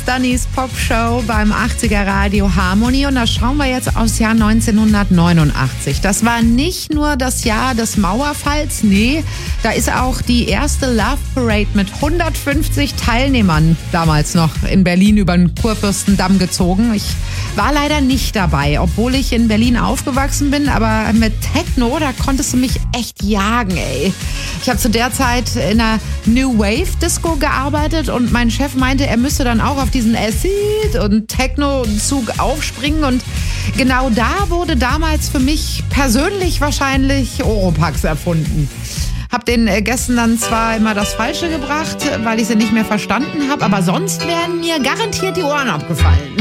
ist Dannys Popshow beim 80er Radio Harmony und da schauen wir jetzt aufs Jahr 1989. Das war nicht nur das Jahr des Mauerfalls, nee, da ist auch die erste Love Parade mit 150 Teilnehmern damals noch in Berlin über den Kurfürstendamm gezogen. Ich war leider nicht dabei, obwohl ich in Berlin aufgewachsen bin, aber mit Techno, da konntest du mich echt jagen, ey. Ich habe zu der Zeit in einer New Wave Disco gearbeitet und mein Chef meinte, er müsste dann auch auf diesen Acid- und Techno-Zug aufspringen und genau da wurde damals für mich persönlich wahrscheinlich Oropax erfunden. Hab den Gästen dann zwar immer das Falsche gebracht, weil ich sie nicht mehr verstanden habe, aber sonst wären mir garantiert die Ohren abgefallen.